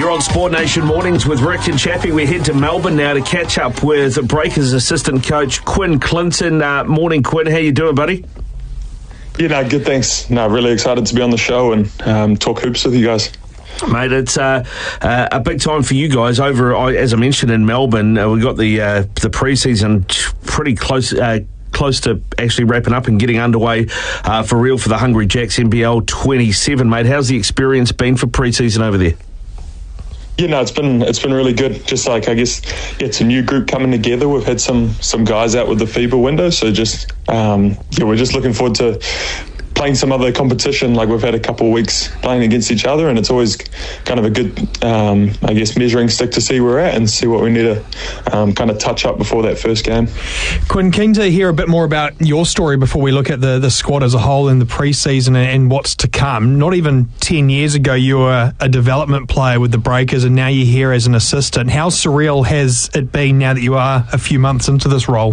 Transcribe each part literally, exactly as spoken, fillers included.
You're on Sport Nation Mornings with Rick and Chappie. We head to Melbourne now to catch up with Breakers assistant coach Quinn Clinton. Uh, morning, Quinn. How you doing, buddy? Yeah, no, good, thanks. No, really excited to be on the show and um, talk hoops with you guys. Mate, it's uh, uh, a big time for you guys over, as I mentioned, in Melbourne. Uh, we've got the uh, the pre-season pretty close uh, close to actually wrapping up and getting underway uh, for real for the Hungry Jacks N B L twenty-seven, mate. How's the experience been for pre-season over there? Yeah, no, it's been it's been really good. Just like, I guess, yeah, it's a new group coming together. We've had some some guys out with the FIBA window, so just um, yeah, we're just looking forward to playing some other competition. Like, we've had a couple of weeks playing against each other, and it's always kind of a good, um, I guess, measuring stick to see where we're at and see what we need to um, kind of touch up before that first game. Quinn, keen to hear a bit more about your story before we look at the, the squad as a whole in the pre-season and, and what's to come. Not even ten years ago, you were a development player with the Breakers, and now you're here as an assistant. How surreal has it been now that you are a few months into this role?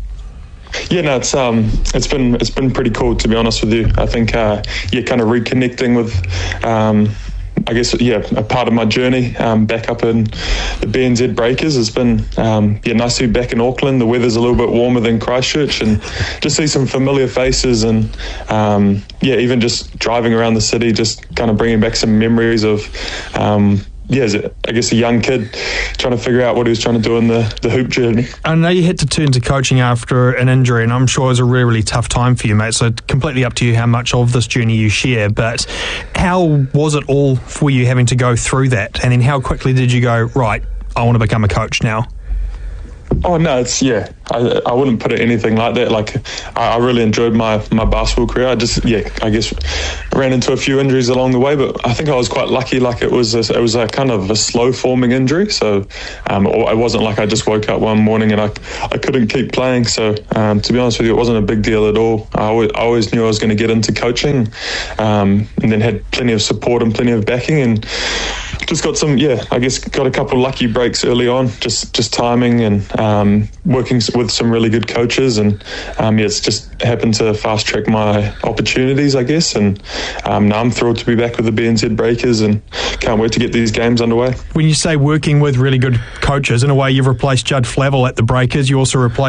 Yeah, no, it's um, it's been it's been pretty cool, to be honest with you. I think uh, yeah, kind of reconnecting with, um, I guess, yeah, a part of my journey um, back up in the B N Z Breakers has been um, yeah, nice to be back in Auckland. The weather's a little bit warmer than Christchurch, and just see some familiar faces, and um, yeah, even just driving around the city, just kind of bringing back some memories of. Um, Yeah, as a, I guess a young kid trying to figure out what he was trying to do in the, the hoop journey. I know you had to turn to coaching after an injury, and I'm sure it was a really, really tough time for you, mate, so completely up to you how much of this journey you share, but how was it all for you having to go through that, and then how quickly did you go, right, I want to become a coach now? Oh, no, it's, yeah, I, I wouldn't put it anything like that. Like, I, I really enjoyed my, my basketball career. I just, yeah, I guess ran into a few injuries along the way, but I think I was quite lucky. Like, it was a, it was a kind of a slow-forming injury, so um, it wasn't like I just woke up one morning and I, I couldn't keep playing. So, um, to be honest with you, it wasn't a big deal at all. I always, I always knew I was going to get into coaching, um, and then had plenty of support and plenty of backing, and just got some, yeah, I guess got a couple of lucky breaks early on, just just timing and um, working with some really good coaches, and um, yeah, it's just happened to fast track my opportunities, I guess, and um, now I'm thrilled to be back with the B N Z Breakers and can't wait to get these games underway. When you say working with really good coaches, in a way you've replaced Judd Flavel at the Breakers, you also replaced